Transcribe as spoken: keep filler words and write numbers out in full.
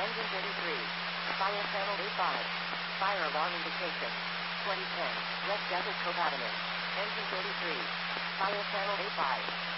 Engine thirty-three. Fire channel eighty-five. Fire alarm indication. twenty ten. Red Desert Cove Avenue. Engine thirty-three. Fire channel eighty-five.